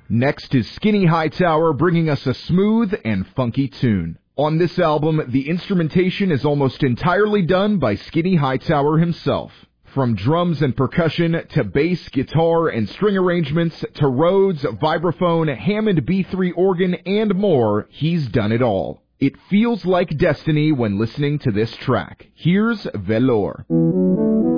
Next is Skinny Hightower bringing us a smooth and funky tune. On this album, the instrumentation is almost entirely done by Skinny Hightower himself. From drums and percussion to bass, guitar, and string arrangements to Rhodes, vibraphone, Hammond B3 organ, and more, he's done it all. It feels like destiny when listening to this track. Here's Velour.